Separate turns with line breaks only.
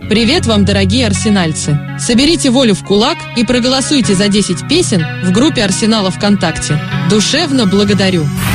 Привет вам, дорогие арсенальцы! Соберите волю в кулак и проголосуйте за 10 песен в группе Арсенала ВКонтакте. Душевно благодарю!